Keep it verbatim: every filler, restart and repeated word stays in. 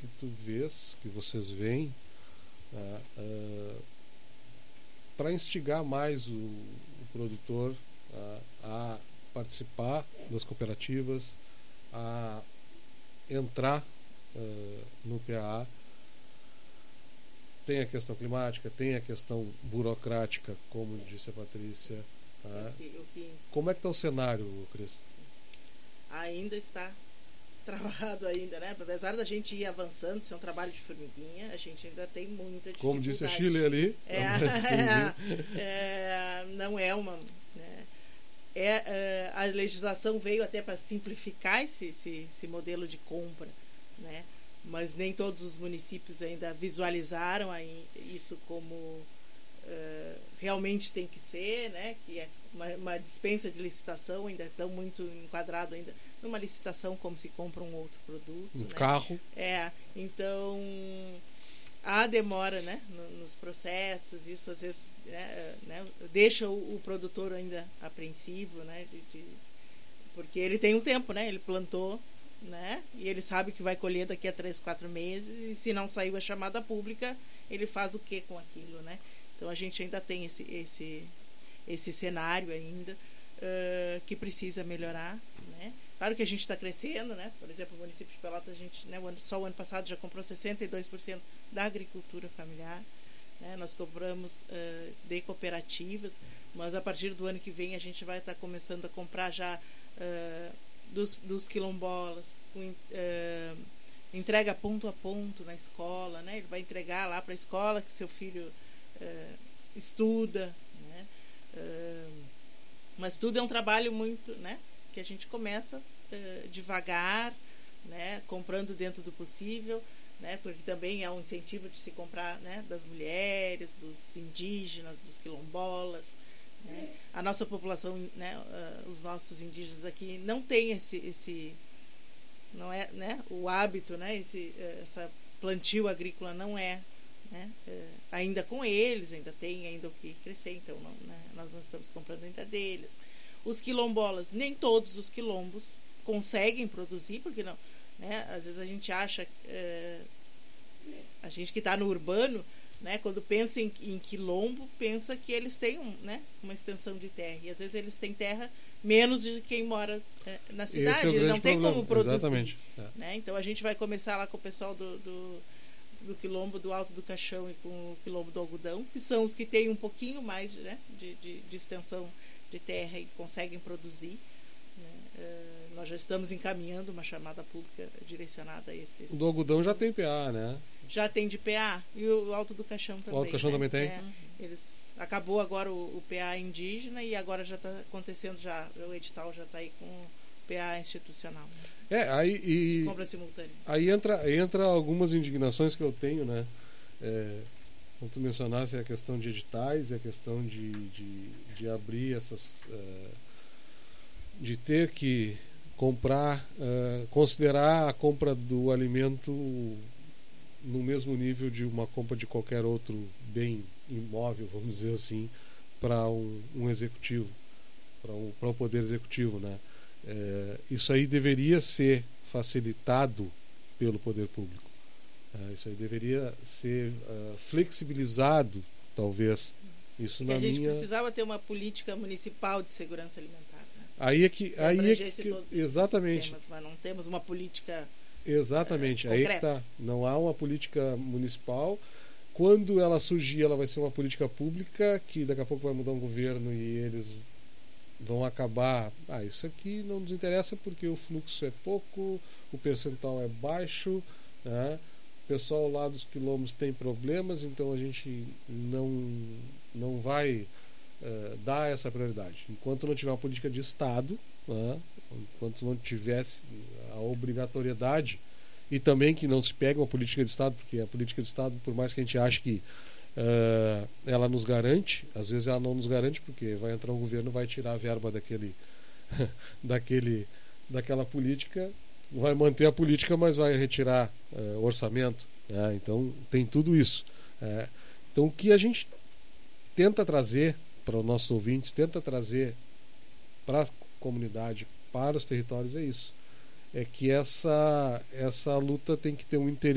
que tu vês, que vocês veem, uh, uh, para instigar mais o, o produtor uh, a participar das cooperativas, a entrar uh, no P A A? Tem a questão climática, tem a questão burocrática, como disse a Patrícia. Tá? O que, o que... Como é que está o cenário, Cris? Ainda está travado ainda, né? Apesar da gente ir avançando, ser um trabalho de formiguinha, a gente ainda tem muita dificuldade. Como disse a Chile ali. É, é, é, não é uma... Né? É, é, a legislação veio até para simplificar esse, esse, esse modelo de compra, né? Mas nem todos os municípios ainda visualizaram aí isso como uh, realmente tem que ser, né? Que é uma, uma dispensa de licitação, ainda estão muito enquadrado ainda numa licitação como se compra um outro produto. Um né? carro. É, então há demora, né? Nos processos, isso às vezes né, né, deixa o, o produtor ainda apreensivo, né? De, de, porque ele tem um tempo, né? Ele plantou, né? E ele sabe que vai colher daqui a três, quatro meses, e se não saiu a chamada pública, ele faz o que com aquilo, né? Então a gente ainda tem esse, esse, esse cenário ainda uh, que precisa melhorar, né? Claro que a gente está crescendo, né? Por exemplo, o município de Pelotas, a gente, né, só o ano passado já comprou sessenta e dois por cento da agricultura familiar, né? Nós compramos uh, de cooperativas, mas a partir do ano que vem a gente vai estar tá começando a comprar já uh, Dos, dos quilombolas, com, uh, entrega ponto a ponto na escola, né? Ele vai entregar lá para a escola que seu filho uh, estuda, né? Uh, mas tudo é um trabalho muito, né? Que a gente começa uh, devagar, né? Comprando dentro do possível, né? Porque também é um incentivo de se comprar, né? Das mulheres, dos indígenas, dos quilombolas. Né? A nossa população, né, uh, os nossos indígenas aqui não tem esse, esse não é, né, o hábito, né, esse, uh, essa plantio agrícola não é, né, uh, ainda com eles, ainda tem ainda o que crescer, então não, né, nós não estamos comprando ainda deles. Os quilombolas, nem todos os quilombos conseguem produzir, porque não, né, às vezes a gente acha, uh, a gente que está no urbano, né, quando pensa em, em quilombo, pensa que eles têm um, né, uma extensão de terra, e às vezes eles têm terra menos de quem mora é, na cidade, é ele não tem problema. Como produzir. Exatamente. É. Né? Então a gente vai começar lá com o pessoal do, do, do quilombo do Alto do Caixão e com o quilombo do Algodão, que são os que têm um pouquinho mais, né, de, de, de extensão de terra e conseguem produzir. Né? Uh, nós já estamos encaminhando uma chamada pública direcionada a esses. O do Algodão já tem P A, né? Já tem de P A, e o Alto do Caixão também. O Alto do Caixão, né? Também tem? É, eles, acabou agora o, o P A indígena e agora já está acontecendo, já, o edital já está aí com o P A institucional. É, aí... E, compra simultânea. Aí entra, entra algumas indignações que eu tenho, né? É, como tu mencionaste, a questão de editais, a questão de, de, de abrir essas... Uh, de ter que comprar, uh, considerar a compra do alimento no mesmo nível de uma compra de qualquer outro bem imóvel, vamos dizer assim, para um, um executivo, para um, para o poder executivo, né? É, isso aí deveria ser facilitado pelo poder público. É, isso aí deveria ser uh, flexibilizado, talvez. Isso na a gente minha... precisava ter uma política municipal de segurança alimentar. Né? Aí é que, aí é que exatamente. Sistemas, mas não temos uma política. Exatamente, uh, aí é que tá. Não há uma política municipal. Quando ela surgir, ela vai ser uma política pública que daqui a pouco vai mudar um governo e eles vão acabar. Ah, isso aqui não nos interessa porque o fluxo é pouco, o percentual é baixo, né? O pessoal lá dos quilombos tem problemas, então a gente não, não vai uh, dar essa prioridade. Enquanto não tiver uma política de Estado, né? Enquanto não tivesse a obrigatoriedade, e também que não se pegue uma política de Estado, porque a política de Estado, por mais que a gente ache que uh, ela nos garante, às vezes ela não nos garante, porque vai entrar um governo, vai tirar a verba daquele, daquele, daquela política, vai manter a política, mas vai retirar uh, orçamento, né? Então tem tudo isso. Uh, então o que a gente tenta trazer para os nossos ouvintes, tenta trazer para a comunidade, para os territórios, é isso. É que essa, essa luta tem que ter um interesse